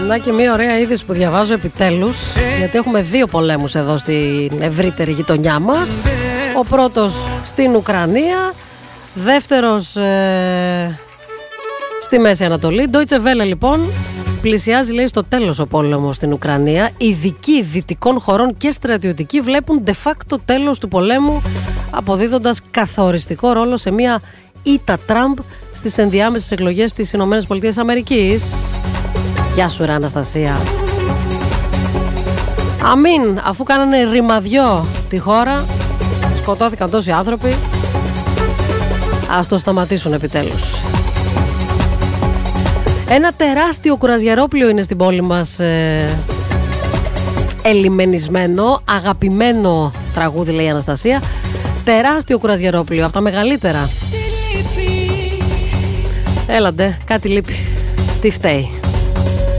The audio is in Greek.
Μαρινάκη, μια ωραία είδηση που διαβάζω επιτέλους, γιατί έχουμε 2 πολέμους εδώ στην ευρύτερη γειτονιά μας. Ο πρώτος στην Ουκρανία, δεύτερος στη Μέση Ανατολή. Deutsche Welle λοιπόν, πλησιάζει λέει στο τέλος ο πόλεμος στην Ουκρανία. Ειδικοί δυτικών χωρών και στρατιωτικοί βλέπουν de facto τέλος του πολέμου, αποδίδοντας καθοριστικό ρόλο σε μια ήττα Τραμπ στις ενδιάμεσες εκλογές στις Ηνωμένες Πολιτείες Αμερικής. Γεια σου ρε Αναστασία. Αμήν, αφού κάνανε ρημαδιό τη χώρα, σκοτώθηκαν τόσοι άνθρωποι, ας το σταματήσουν επιτέλους. Ένα τεράστιο κουραζιερόπλιο είναι στην πόλη μας, ελιμενισμένο, αγαπημένο τραγούδι λέει η Αναστασία. Τεράστιο κουραζιερόπλιο, από τα μεγαλύτερα. Έλαντε, κάτι λείπει. Τι φταίει?